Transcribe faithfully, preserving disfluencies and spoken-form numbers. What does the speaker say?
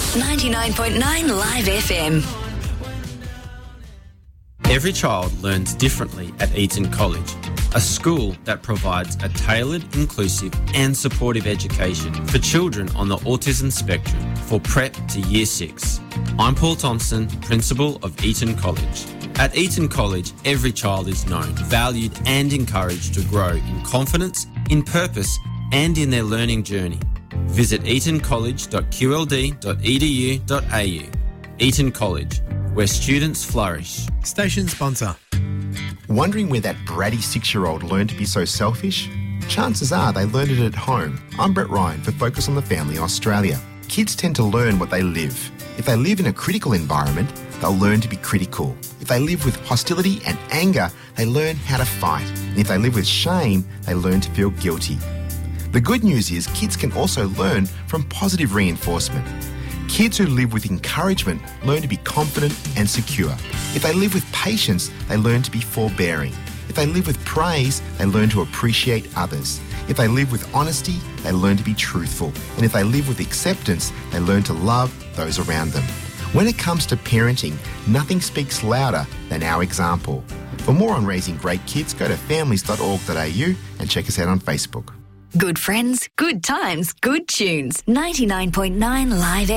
ninety-nine point nine Live F M. Every child learns differently at Eton College, a school that provides a tailored, inclusive and supportive education for children on the autism spectrum for prep to year six. I'm Paul Thompson, Principal of Eton College. At Eton College, every child is known, valued and encouraged to grow in confidence, in purpose and in their learning journey. Visit eton college dot q l d dot e d u dot a u. Eton College, where students flourish. Station sponsor. Wondering where that bratty six-year-old learned to be so selfish? Chances are they learned it at home. I'm Brett Ryan for Focus on the Family Australia. Kids tend to learn what they live. If they live in a critical environment, they'll learn to be critical. If they live with hostility and anger, they learn how to fight. And if they live with shame, they learn to feel guilty. The good news is kids can also learn from positive reinforcement. Kids who live with encouragement learn to be confident and secure. If they live with patience, they learn to be forbearing. If they live with praise, they learn to appreciate others. If they live with honesty, they learn to be truthful. And if they live with acceptance, they learn to love those around them. When it comes to parenting, nothing speaks louder than our example. For more on raising great kids, go to families dot org dot a u and check us out on Facebook. Good friends, good times, good tunes. ninety-nine point nine Live